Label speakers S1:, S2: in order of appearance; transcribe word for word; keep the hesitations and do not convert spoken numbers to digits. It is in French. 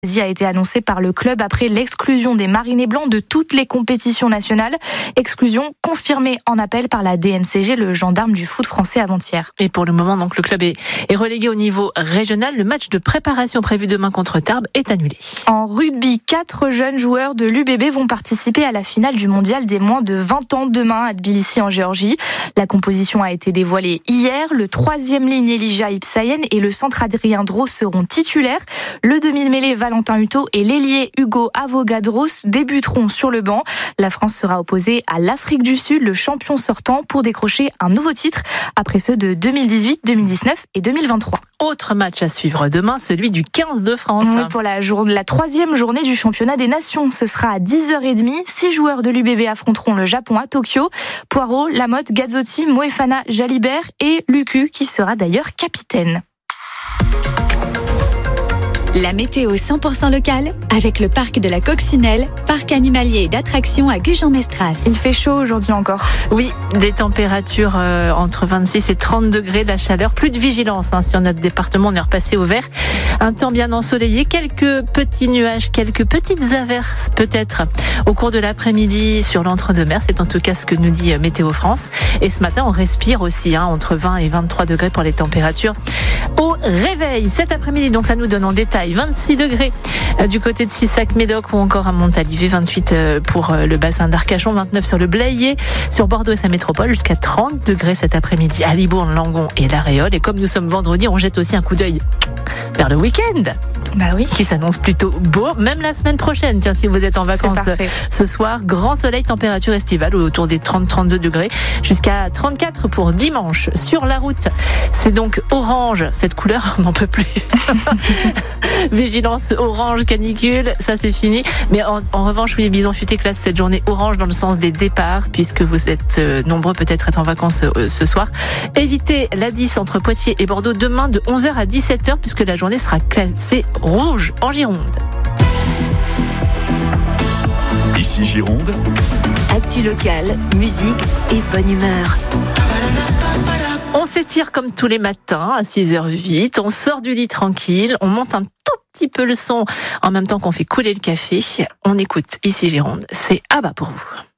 S1: a été annoncé par le club après l'exclusion des Marinés Blancs de toutes les compétitions nationales. Exclusion confirmée en appel par la D N C G, le gendarme du foot français avant-hier.
S2: Et pour le moment, donc, le club est, est relégué au niveau régional. Le match de préparation prévu demain contre Tarbes est annulé.
S1: En rugby, quatre jeunes joueurs de l'U B B vont participer à la finale du mondial des moins de vingt ans demain à Tbilissi en Géorgie. La composition a été dévoilée hier. Le troisième ligne Elijah Ipsayen et le centre Adrien Dros seront titulaires. Le demi-mêlée Valentin Hutto et l'ailier Hugo Avogadros débuteront sur le banc. La France sera opposée à l'Afrique du Sud, le champion sortant, pour décrocher un nouveau titre après ceux de deux mille dix-huit, deux mille dix-neuf et deux mille vingt-trois.
S2: Autre match à suivre demain, celui du quinze de France.
S1: Oui, pour la, jour, la troisième journée du championnat des nations. Ce sera à dix heures trente. Six joueurs de l'U B B affronteront le Japon à Tokyo. Poirot, Lamotte, Gazzotti, Moefana, Jalibert et Lucu, qui sera d'ailleurs capitaine.
S3: La météo cent pour cent locale avec le parc de la Coccinelle, parc animalier et d'attractions à Gujan-Mestras.
S1: Il fait chaud aujourd'hui encore.
S2: Oui, des températures euh, entre vingt-six et trente degrés, de la chaleur, plus de vigilance hein, sur notre département, on est repassé au vert. Un temps bien ensoleillé, quelques petits nuages, quelques petites averses peut-être au cours de l'après-midi sur l'entre-deux-mer, c'est en tout cas ce que nous dit Météo France. Et ce matin, on respire aussi hein, entre vingt et vingt-trois degrés pour les températures au réveil. Cet après-midi, donc ça nous donne en détail vingt-six degrés du côté de Sissac-Médoc ou encore à Montalivet, vingt-huit pour le bassin d'Arcachon, vingt-neuf sur le Blayais, sur Bordeaux et sa métropole, jusqu'à trente degrés cet après-midi à Libourne, Langon et La Réole. Et comme nous sommes vendredi, on jette aussi un coup d'œil vers le week-end.
S1: Bah oui.
S2: Qui s'annonce plutôt beau, même la semaine prochaine. Tiens, si vous êtes en vacances ce soir, grand soleil, température estivale autour des trente à trente-deux degrés, jusqu'à trente-quatre pour dimanche. Sur la route, c'est donc orange. Cette couleur, on n'en peut plus. Vigilance orange, canicule, ça c'est fini. Mais en, en revanche, oui, Bison Futé classe cette journée orange dans le sens des départs, puisque vous êtes euh, nombreux peut-être être en vacances euh, ce soir. Évitez l'A dix entre Poitiers et Bordeaux demain de onze heures à dix-sept heures, puisque la journée sera classée rouge en Gironde.
S4: Ici Gironde.
S3: Actu locale, musique et bonne humeur.
S2: On s'étire comme tous les matins à six heures huit, on sort du lit tranquille, on monte un tout petit peu le son en même temps qu'on fait couler le café. On écoute Ici Gironde, c'est Abba pour vous.